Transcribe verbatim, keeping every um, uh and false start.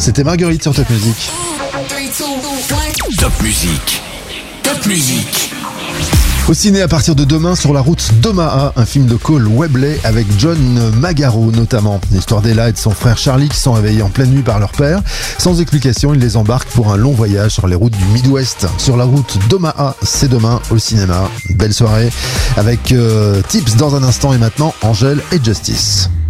C'était Marguerite sur Top Music. Top Music. Top Music. Au ciné à partir de demain, Sur la route d'Omaha, un film de Cole Webley avec John Magaro notamment. L'histoire d'Ella et de son frère Charlie qui sont réveillés en pleine nuit par leur père. Sans explication, il les embarque pour un long voyage sur les routes du Midwest. Sur la route d'Omaha, c'est demain au cinéma. Belle soirée avec euh, Tips dans un instant et maintenant Angèle et Justice.